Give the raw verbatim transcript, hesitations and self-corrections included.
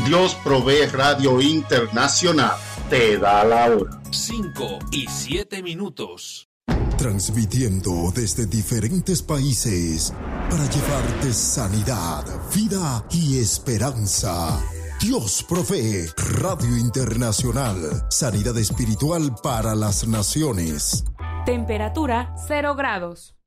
Dios Provee Radio Internacional te da la hora. Cinco y siete minutos. Transmitiendo desde diferentes países para llevarte sanidad, vida y esperanza. Dios Provee Radio Internacional. Sanidad espiritual para las naciones. Temperatura cero grados.